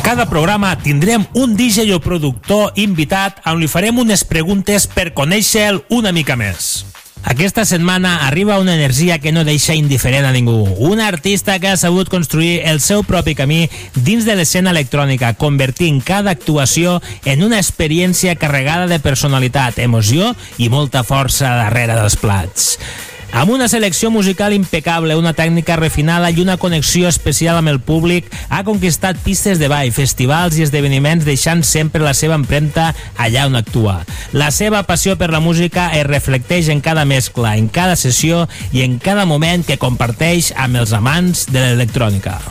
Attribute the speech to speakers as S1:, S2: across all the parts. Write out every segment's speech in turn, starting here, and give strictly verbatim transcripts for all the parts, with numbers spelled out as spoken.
S1: cada programa tindrem un D J o productor invitat on li farem unes preguntes per conèixer-lo una mica més. Aquesta setmana arriba una energia que no deixa indiferent a ningú. Un artista que ha sabut construir el seu propi camí dins de l'escena electrònica, convertint cada actuació en una experiència carregada de personalitat, emoció i molta força darrere dels plats. Amb una selecció musical impecable, una tècnica refinada i una connexió especial amb el públic, ha conquistat pistes de ball, festivals i esdeveniments, deixant sempre la seva empremta allà on actua. La seva passió per la música es reflecteix en cada mescla, en cada sessió i en cada moment que comparteix amb els amants de l'electrònica.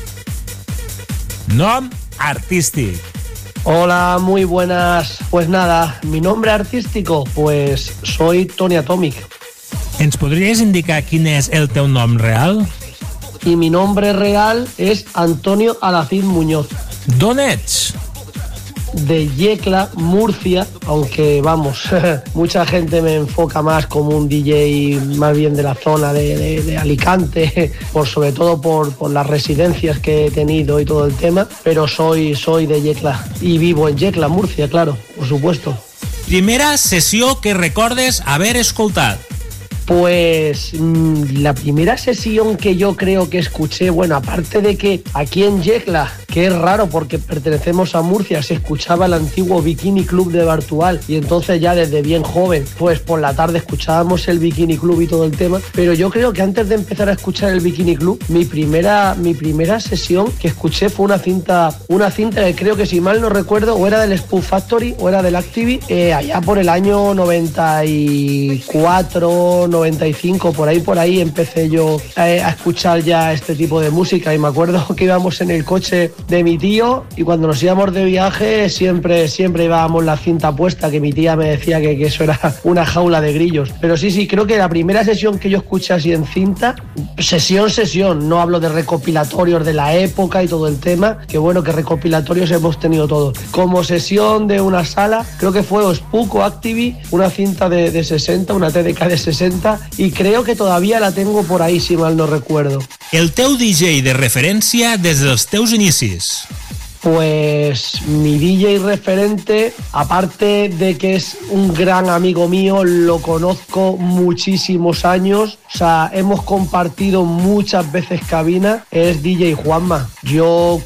S1: Nom artístic.
S2: Hola, muy buenas. Pues nada, mi nombre artístico, pues soy Tony Atomic.
S1: Ens podries indicar quin és el teu nom real?
S2: Y mi nombre real es Antonio Alacid Muñoz.
S1: D'on ets?
S2: De Yecla, Murcia, aunque vamos, mucha gente me enfoca más como un D J más bien de la zona de, de, de Alicante, por sobre todo por, por las residencias que he tenido y todo el tema, pero soy, soy de Yecla y vivo en Yecla, Murcia, claro, por supuesto.
S1: Primera sessió que recordes haver escoltat?
S2: Pues mmm, la primera sesión que yo creo que escuché, bueno, aparte de que aquí en Yecla, que es raro porque pertenecemos a Murcia, se escuchaba el antiguo Bikini Club de Bartual y entonces ya desde bien joven, pues por la tarde escuchábamos el Bikini Club y todo el tema, pero yo creo que antes de empezar a escuchar el Bikini Club, mi primera, mi primera sesión que escuché fue una cinta, una cinta que creo que si mal no recuerdo o era del Spoof Factory o era del Activi, eh, allá por el año noventa y cuatro, noventa y cinco, por ahí por ahí empecé yo eh, a escuchar ya este tipo de música y me acuerdo que íbamos en el coche de mi tío y cuando nos íbamos de viaje siempre siempre llevábamos la cinta puesta, que mi tía me decía que, que eso era una jaula de grillos, pero sí, sí, creo que la primera sesión que yo escuché así en cinta, sesión, sesión, no hablo de recopilatorios de la época y todo el tema, que bueno, que recopilatorios hemos tenido todos, como sesión de una sala, creo que fue o Spook o Activi, una cinta de, de sesenta, una T D K de sesenta, y creo que todavía la tengo por ahí, si mal no recuerdo.
S1: El teu D J de referència des dels teus inicis?
S2: Pues mi D J referente, aparte de que es un gran amigo mío, lo conozco muchísimos años, o sea, hemos compartido muchas veces cabina, es D J Juanma. Yo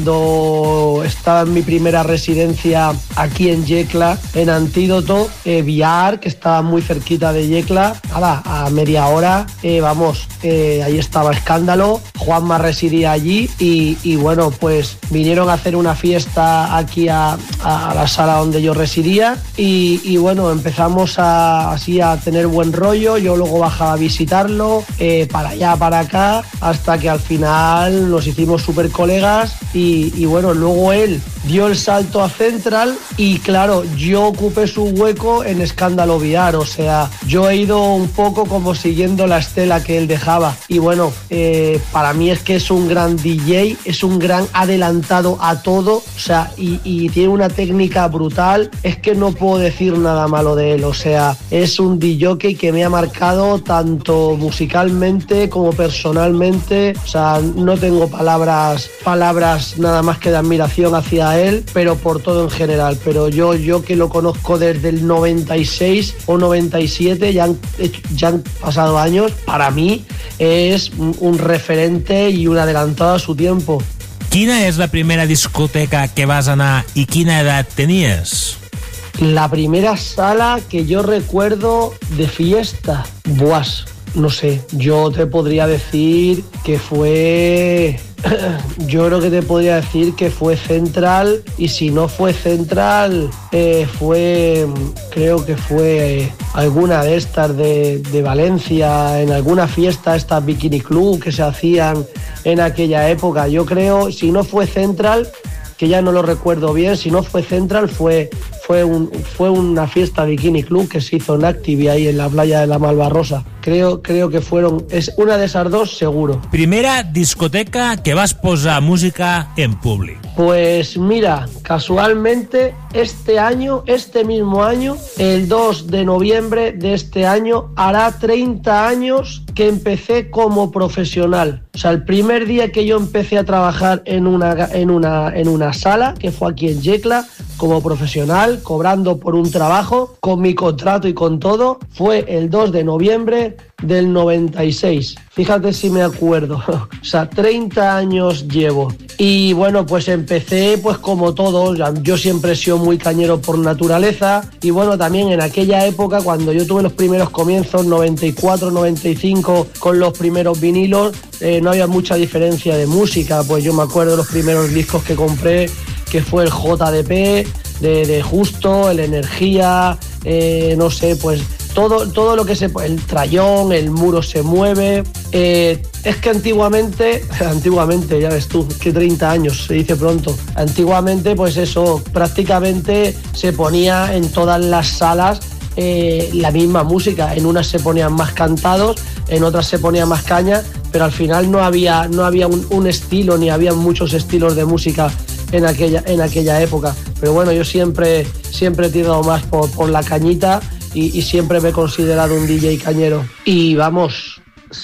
S2: cuando estaba en mi primera residencia aquí en Yecla, en Antídoto, eh, Viar, que estaba muy cerquita de Yecla, nada, a media hora, eh, vamos, eh, ahí estaba Escándalo, Juanma residía allí y, y bueno, pues vinieron a hacer una fiesta aquí a, a la sala donde yo residía y, y bueno, empezamos a, así a tener buen rollo, yo luego bajaba a visitarlo, eh, para allá, para acá, hasta que al final nos hicimos súper colegas y, y bueno, luego él dio el salto a Central y claro, yo ocupé su hueco en Escándalo V R, o sea, yo he ido un poco como siguiendo la estela que él dejaba y bueno, eh, para mí es que es un gran D J, es un gran adelantado a todo, o sea, y, y tiene una técnica brutal, es que no puedo decir nada malo de él, o sea, es un D J que me ha marcado tanto musicalmente como personalmente, o sea, no tengo palabras, palabras nada más que de admiración hacia él, pero por todo en general, pero yo, yo que lo conozco desde el noventa y seis o noventa y siete, ya han, ya han pasado años, para mí es un referente y un adelantado a su tiempo.
S1: Quina és la primera discoteca que vas anar i quina edat tenies?
S2: La primera sala que yo recuerdo de fiesta, buas, no sé, yo te podría decir que fue... Yo creo que te podría decir que fue Central y si no fue Central, eh, fue, creo que fue eh, alguna de estas de, de Valencia, en alguna fiesta, estas Bikini Club que se hacían en aquella época. Yo creo, si no fue Central, que ya no lo recuerdo bien, si no fue Central, fue, fue, un, fue una fiesta Bikini Club que se hizo en Activi ahí en la playa de la Malvarrosa. Creo, creo que fueron, es una de esas dos seguro.
S1: Primera discoteca que vas posar música en público.
S2: Pues mira, casualmente este año, este mismo año, el dos de noviembre de este año, hará treinta años que empecé como profesional. O sea, el primer día que yo empecé a trabajar en una, en una, en una sala, que fue aquí en Yecla, como profesional, cobrando por un trabajo, con mi contrato y con todo, fue el dos de noviembre del noventa y seis. Fíjate si me acuerdo. O sea, treinta años llevo. Y bueno, pues empecé pues como todos. Yo siempre he sido muy cañero por naturaleza. Y bueno, también en aquella época, cuando yo tuve los primeros comienzos, noventa y cuatro, noventa y cinco, con los primeros vinilos, eh, no había mucha diferencia de música. Pues yo me acuerdo de los primeros discos que compré, que fue el J D P, de, de Justo, el Energía, eh, no sé, pues todo, todo lo que se... el Trayón, el Muro se mueve. Eh, es que antiguamente, antiguamente, ya ves tú, que treinta años, se dice pronto. Antiguamente, pues eso, prácticamente se ponía en todas las salas eh, la misma música. En unas se ponían más cantados, en otras se ponía más caña, pero al final no había, no había un, un estilo, ni había muchos estilos de música en aquella, en aquella época. Pero bueno, yo siempre, siempre he tirado más por, por la cañita y, y siempre me he considerado un D J cañero. Y vamos,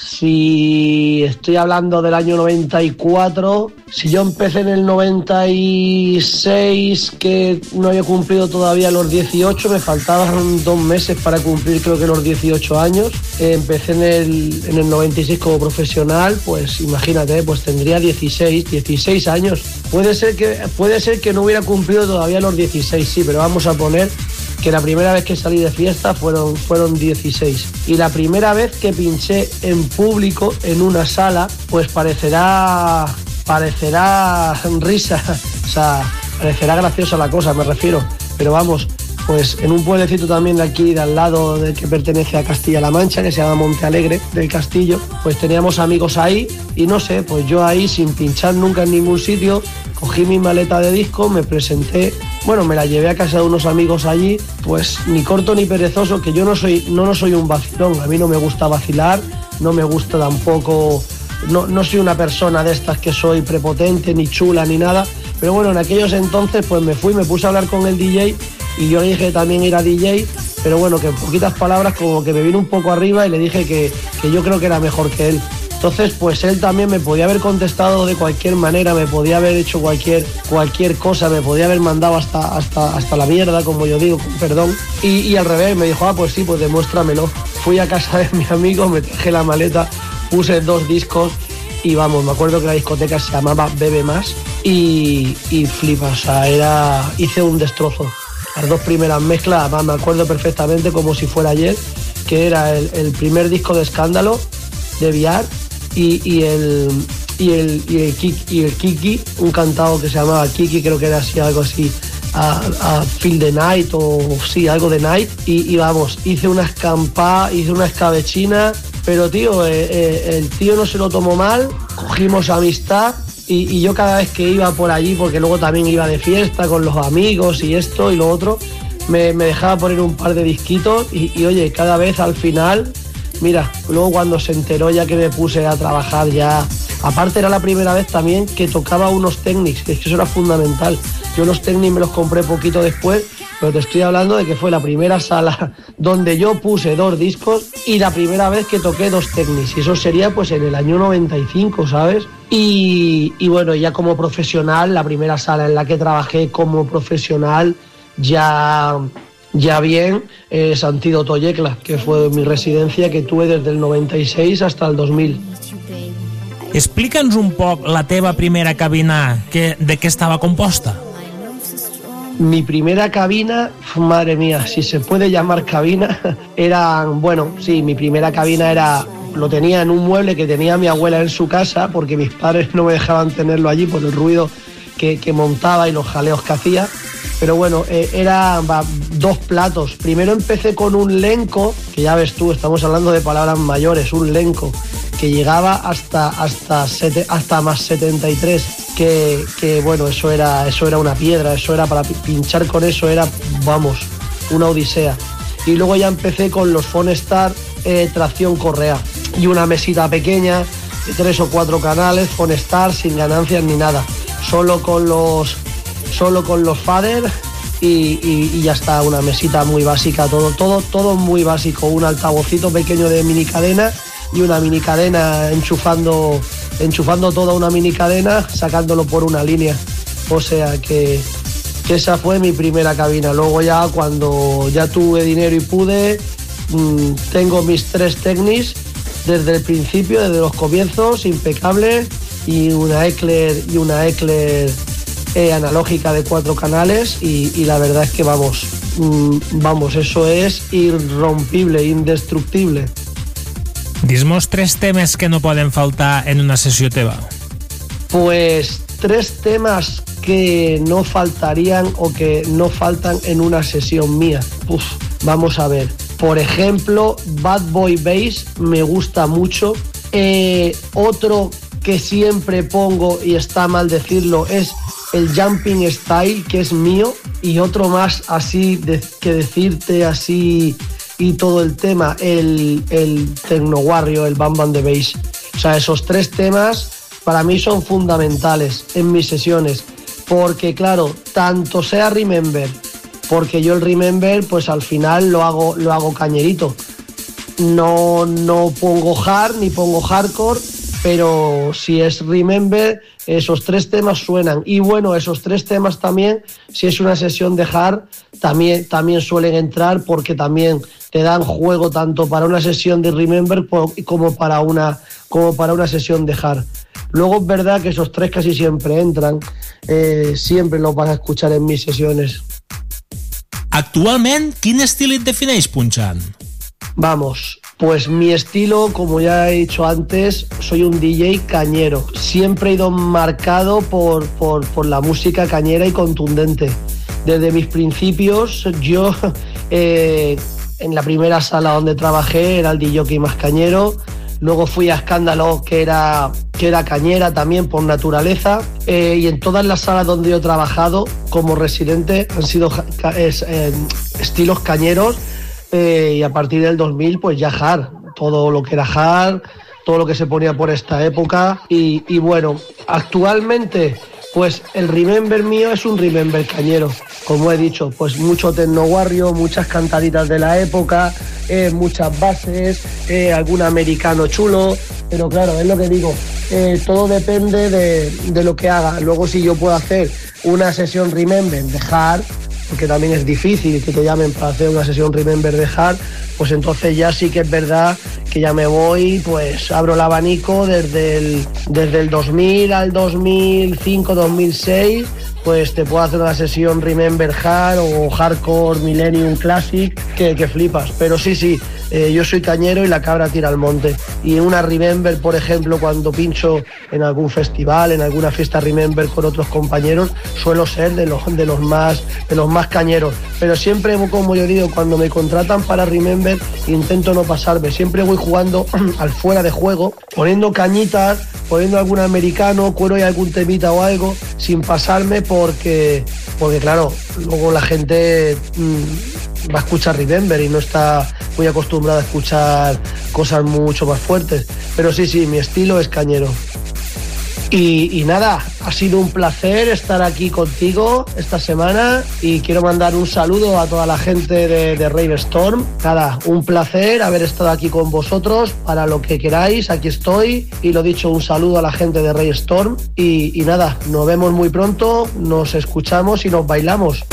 S2: si estoy hablando del año noventa y cuatro, si yo empecé en el noventa y seis, que no había cumplido todavía los dieciocho, me faltaban dos meses para cumplir creo que los dieciocho años. Eh, empecé en el, en el noventa y seis como profesional, pues imagínate, pues tendría dieciséis, dieciséis años. Puede ser que, puede ser que no hubiera cumplido todavía los dieciséis, sí, pero vamos a poner que la primera vez que salí de fiesta fueron, fueron dieciséis. Y la primera vez que pinché en público en una sala, pues parecerá, parecerá risa, o sea, parecerá graciosa la cosa, me refiero. Pero vamos, pues en un pueblecito también de aquí, de al lado, del que pertenece a Castilla-La Mancha, que se llama Monte Alegre del Castillo, pues teníamos amigos ahí y no sé, pues yo ahí sin pinchar nunca en ningún sitio, cogí mi maleta de disco, me presenté, bueno, me la llevé a casa de unos amigos allí, pues ni corto ni perezoso, que yo no soy, no, no soy un vacilón, a mí no me gusta vacilar, no me gusta tampoco, no, no soy una persona de estas que soy prepotente, ni chula, ni nada, pero bueno, en aquellos entonces pues me fui, me puse a hablar con el D J y yo le dije también ir a D J, pero bueno, que en poquitas palabras como que me vino un poco arriba y le dije que, que yo creo que era mejor que él. Entonces, pues él también me podía haber contestado de cualquier manera, me podía haber hecho cualquier, cualquier cosa, me podía haber mandado hasta, hasta, hasta la mierda, como yo digo, perdón. Y, y al revés, me dijo, ah, pues sí, pues demuéstramelo. Fui a casa de mi amigo, me traje la maleta, puse dos discos y vamos, me acuerdo que la discoteca se llamaba Bebe Más y, y flipa, o sea, era, hice un destrozo. Las dos primeras mezclas, además me acuerdo perfectamente como si fuera ayer, que era el, el primer disco de Escándalo, de V R, y, y, el, y, el, y, el Kiki, y el Kiki, un cantado que se llamaba Kiki, creo que era así, algo así, a, a Feel the Night, o sí, algo de Night, y, y vamos, hice una escampada, hice una escabechina, pero tío, eh, eh, el tío no se lo tomó mal, cogimos amistad, y, y yo cada vez que iba por allí, porque luego también iba de fiesta con los amigos y esto y lo otro, me, me dejaba poner un par de disquitos y, y oye, cada vez al final, mira, luego cuando se enteró ya que me puse a trabajar ya, aparte era la primera vez también que tocaba unos Technics, que es que eso era fundamental. Yo los Technics me los compré poquito después, pero te estoy hablando de que fue la primera sala donde yo puse dos discos y la primera vez que toqué dos Technics, y eso sería pues en el año noventa y cinco, ¿sabes? Y, y bueno, ya como profesional, la primera sala en la que trabajé como profesional ya... Ya bien, es Antídoto Yecla, que fue mi residencia que tuve desde el noventa y seis hasta el dos mil.
S1: Explica'ns un poc la teva primera cabina, que, de què estava composta.
S2: Mi primera cabina, madre mía, si se puede llamar cabina, era, bueno, sí, mi primera cabina era, lo tenía en un mueble que tenía mi abuela en su casa, porque mis padres no me dejaban tenerlo allí por el ruido que, que montaba y los jaleos que hacía. Pero bueno, eh, era va, dos platos. Primero empecé con un Lenco, que ya ves tú, estamos hablando de palabras mayores, un Lenco, que llegaba hasta, hasta, sete, hasta más setenta y tres, que, que bueno, eso era, eso era una piedra, eso era para pinchar con eso, era, vamos, una odisea. Y luego ya empecé con los Phonestar eh, tracción correa y una mesita pequeña de tres o cuatro canales, Phonestar sin ganancias ni nada, solo con los, solo con los fader. Y, y, y ya está, una mesita muy básica, todo, todo, todo muy básico, un altavocito pequeño de mini cadena y una mini cadena enchufando, enchufando toda una mini cadena, sacándolo por una línea. O sea que, que esa fue mi primera cabina. Luego ya cuando ya tuve dinero y pude, mmm, tengo mis tres Technics desde el principio, desde los comienzos, impecable, y una Eclair y una Eclair Eh, analógica de cuatro canales y, y la verdad es que vamos, mmm, vamos, eso es irrompible, indestructible.
S1: Dis-mos tres temes que no poden faltar en una sessió teva.
S2: Pues tres temas que no faltarían o que no faltan en una sesión mía. Uf, vamos a ver. Por ejemplo, Bad Boy Bass me gusta mucho. Eh, otro que siempre pongo, y está mal decirlo, es el Jumping Style, que es mío, y otro más así de, que decirte así y todo el tema, el, el Techno Warrior, el Bam Bam de Bass. O sea, esos tres temas para mí son fundamentales en mis sesiones, porque claro, tanto sea Remember, porque yo el Remember pues al final lo hago, lo hago cañerito. No, no pongo hard ni pongo hardcore, pero si es Remember, esos tres temas suenan. Y bueno, esos tres temas también, si es una sesión de hard, también, también suelen entrar, porque también te dan juego tanto para una sesión de Remember como para una, como para una sesión de hard. Luego es verdad que esos tres casi siempre entran, eh, siempre los vas a escuchar en mis sesiones.
S1: Actualment, quin estil et defineix punxant?
S2: Vamos, pues mi estilo, como ya he dicho antes, soy un D J cañero. Siempre he ido marcado por, por, por la música cañera y contundente. Desde mis principios, yo eh, en la primera sala donde trabajé era el D J más cañero. Luego fui a Escándalo, que era, que era cañera también por naturaleza. Eh, y en todas las salas donde yo he trabajado como residente han sido es, eh, estilos cañeros. Eh, y a partir del dos mil pues ya hard, todo lo que era hard, todo lo que se ponía por esta época. Y, y bueno, actualmente pues el Remember mío es un Remember cañero, como he dicho, pues mucho Techno Warrior, muchas cantaditas de la época, eh, muchas bases, eh, algún americano chulo, pero claro, es lo que digo, eh, todo depende de, de lo que haga. Luego si yo puedo hacer una sesión Remember de hard, porque también es difícil que te llamen para hacer una sesión Remember de hard, pues entonces ya sí que es verdad que ya me voy, pues abro el abanico desde el, desde el dos mil al dos mil cinco, dos mil seis, pues te puedo hacer una sesión Remember Hard o Hardcore Millennium Classic que, que flipas. Pero sí, sí, eh, yo soy cañero y la cabra tira al monte. Y en una Remember, por ejemplo, cuando pincho en algún festival, en alguna fiesta Remember con otros compañeros, suelo ser de los, de los, más, de los más cañeros. Pero siempre, como yo digo, cuando me contratan para Remember, intento no pasarme. Siempre voy jugando al fuera de juego, poniendo cañitas, poniendo algún americano, cuero y algún temita o algo, sin pasarme, porque, porque claro, luego la gente mmm, va a escuchar Remember y no está muy acostumbrada a escuchar cosas mucho más fuertes. Pero sí, sí, mi estilo es cañero. Y, y nada, ha sido un placer estar aquí contigo esta semana y quiero mandar un saludo a toda la gente de, de Rave Storm. Nada, un placer haber estado aquí con vosotros. Para lo que queráis, aquí estoy. Y lo dicho, un saludo a la gente de Rave Storm. Y, y nada, nos vemos muy pronto, nos escuchamos y nos bailamos.